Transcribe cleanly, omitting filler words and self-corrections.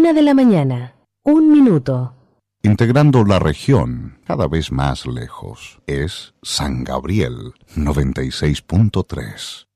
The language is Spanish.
1:00 a.m, 1 minuto. Integrando la región cada vez más lejos. Es San Gabriel 96.3.